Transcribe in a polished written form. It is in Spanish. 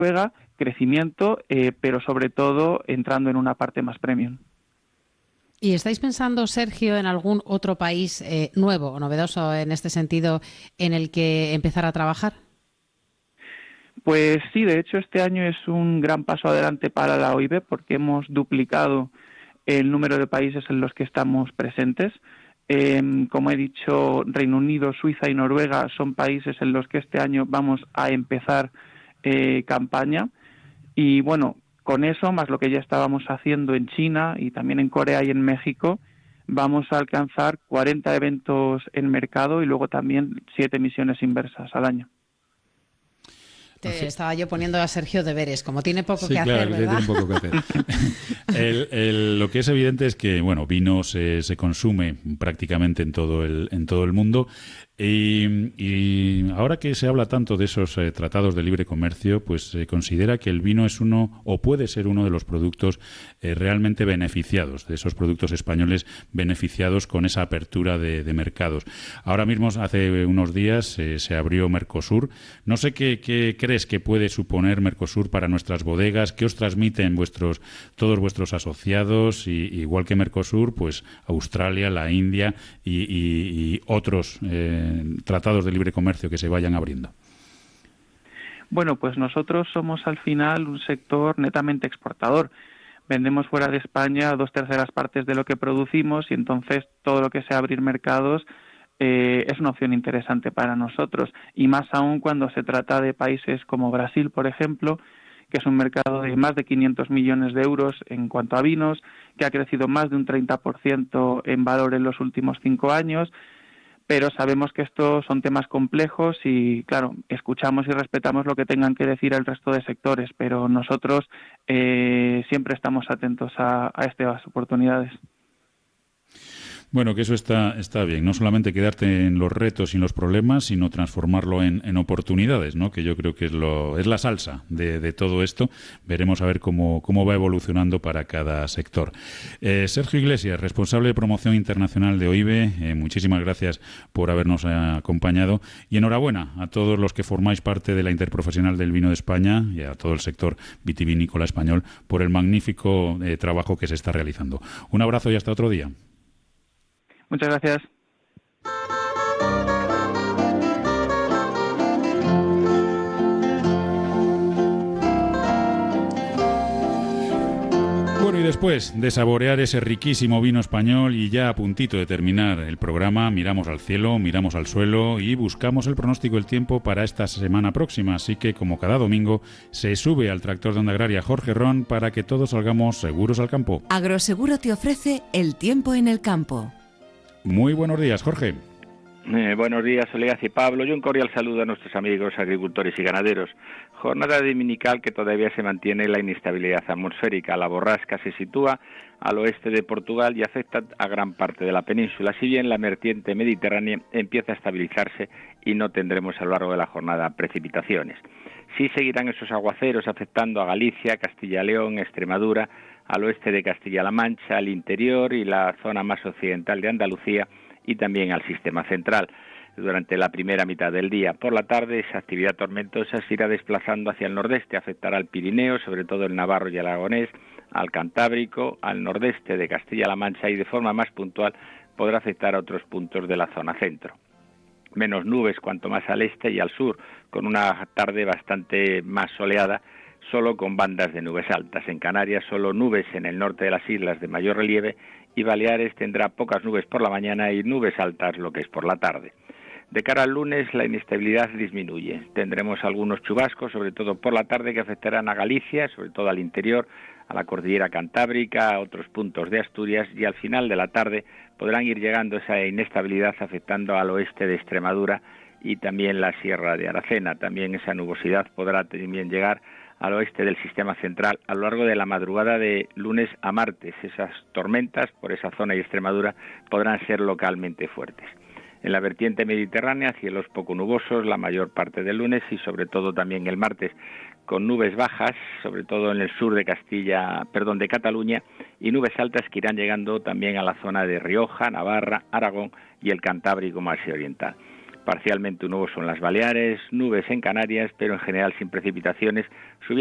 Noruega, crecimiento, pero sobre todo entrando en una parte más premium. ¿Y estáis pensando, Sergio, en algún otro país nuevo o novedoso en este sentido en el que empezar a trabajar? Pues sí, de hecho este año es un gran paso adelante para la OIB porque hemos duplicado el número de países en los que estamos presentes. Como he dicho, Reino Unido, Suiza y Noruega son países en los que este año vamos a empezar campaña. Y bueno, con eso, más lo que ya estábamos haciendo en China y también en Corea y en México, vamos a alcanzar 40 eventos en mercado y luego también 7 emisiones inversas al año. Te estaba yo poniendo a Sergio deberes, como tiene poco sí, que claro, hacer, ¿verdad? Tiene poco que hacer. Lo que es evidente es que, bueno, vino se consume prácticamente en todo el mundo. Y ahora que se habla tanto de esos tratados de libre comercio, pues se considera que el vino es uno, o puede ser uno de los productos realmente beneficiados, de esos productos españoles beneficiados con esa apertura de mercados. Ahora mismo, hace unos días, se abrió Mercosur. No sé qué crees que puede suponer Mercosur para nuestras bodegas, qué os transmiten todos vuestros asociados, y igual que Mercosur, pues Australia, la India y otros tratados de libre comercio que se vayan abriendo. Bueno, pues nosotros somos al final un sector netamente exportador. Vendemos fuera de España 2/3 partes de lo que producimos y entonces todo lo que sea abrir mercados es una opción interesante para nosotros. Y más aún cuando se trata de países como Brasil, por ejemplo, que es un mercado de más de 500 millones de euros en cuanto a vinos, que ha crecido más de un 30% en valor en los últimos 5 años. Pero sabemos que estos son temas complejos y, claro, escuchamos y respetamos lo que tengan que decir el resto de sectores, pero nosotros siempre estamos atentos a estas oportunidades. Bueno, que eso está bien. No solamente quedarte en los retos y en los problemas, sino transformarlo en oportunidades, ¿no? Que yo creo que es la salsa de todo esto. Veremos a ver cómo va evolucionando para cada sector. Sergio Iglesias, responsable de promoción internacional de OIB, muchísimas gracias por habernos acompañado y enhorabuena a todos los que formáis parte de la Interprofesional del Vino de España y a todo el sector vitivinícola español por el magnífico trabajo que se está realizando. Un abrazo y hasta otro día. Muchas gracias. Bueno, y después de saborear ese riquísimo vino español y ya a puntito de terminar el programa, miramos al cielo, miramos al suelo y buscamos el pronóstico del tiempo para esta semana próxima. Así que, como cada domingo, se sube al tractor de Onda Agraria Jorge Ron para que todos salgamos seguros al campo. Agroseguro te ofrece el tiempo en el campo. Muy buenos días, Jorge. Buenos días, Oleas y Pablo. Y un cordial saludo a nuestros amigos agricultores y ganaderos. Jornada dominical que todavía se mantiene la inestabilidad atmosférica. La borrasca se sitúa al oeste de Portugal y afecta a gran parte de la península. Si bien la vertiente mediterránea empieza a estabilizarse y no tendremos a lo largo de la jornada precipitaciones. Sí seguirán esos aguaceros afectando a Galicia, Castilla y León, Extremadura, al oeste de Castilla-La Mancha, al interior y la zona más occidental de Andalucía y también al sistema central. Durante la primera mitad del día, por la tarde, esa actividad tormentosa se irá desplazando hacia el nordeste, afectará al Pirineo, sobre todo el Navarro y el Aragonés, al Cantábrico, al nordeste de Castilla-La Mancha y de forma más puntual podrá afectar a otros puntos de la zona centro. Menos nubes cuanto más al este y al sur, con una tarde bastante más soleada, solo con bandas de nubes altas. En Canarias solo nubes en el norte de las islas de mayor relieve y Baleares tendrá pocas nubes por la mañana y nubes altas lo que es por la tarde. De cara al lunes la inestabilidad disminuye. Tendremos algunos chubascos, sobre todo por la tarde, que afectarán a Galicia, sobre todo al interior, a la cordillera cantábrica, a otros puntos de Asturias y al final de la tarde podrán ir llegando esa inestabilidad afectando al oeste de Extremadura y también la Sierra de Aracena. También esa nubosidad podrá también llegar al oeste del sistema central a lo largo de la madrugada de lunes a martes. Esas tormentas por esa zona y Extremadura podrán ser localmente fuertes. En la vertiente mediterránea, cielos poco nubosos la mayor parte del lunes y sobre todo también el martes, con nubes bajas, sobre todo en el sur de de Cataluña, y nubes altas que irán llegando también a la zona de Rioja, Navarra, Aragón y el Cantábrico más oriental. parcialmente nuboso en las Baleares, nubes en Canarias, pero en general sin precipitaciones,